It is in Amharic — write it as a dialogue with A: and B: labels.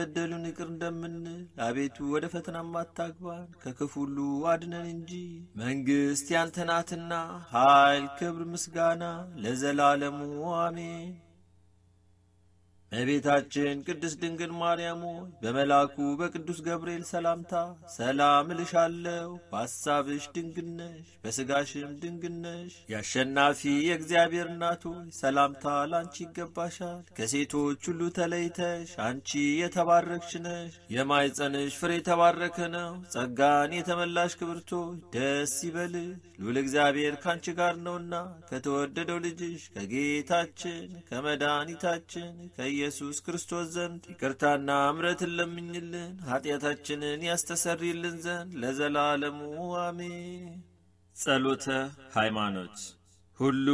A: በደሉን ይቅር እንደምንል አቤቱ ወደ ፈተናም አታግባን ከክፉ ሁሉ አድነን እንጂ መንግስት ያንተ ናትና ኃይል ክብር ምስጋና ለዘላለሙ አሜን። እመቤታችን ቅድስት ድንግል ማርያም ሆይ በመልአኩ በቅዱስ ገብርኤል ሰላምታ ሰላም እልሻለሁ። በሐሳብሽ ድንግል ነሽ፣ በሥጋሽም ድንግል ነሽ። የአሸናፊ የእግዚአብሔር እናት ሆይ ሰላምታ ላንቺ ይገባሻል። ከሴቶች ሁሉ ተለይተሽ አንቺ የተባረክሽ ነሽ። የማኅፀንሽ ፍሬ የተባረከ ነው። ጸጋን የተመላሽ ክብርት ሆይ ደስ ይበልሽ፣ ልዑል እግዚአብሔር ካንቺ ጋር ነውና ከተወደደው ልጅሽ ከጌታችን ከመድኃኒታችን ኢየሱስ ክርስቶስ ዘንድ ይቅርታና ምሕረትን ለምኝልን ኃጢአታችንን ያስተሰርይልን ዘንድ ለዘላለሙ አሜን። ጸሎተ ሃይማኖት ሁሉ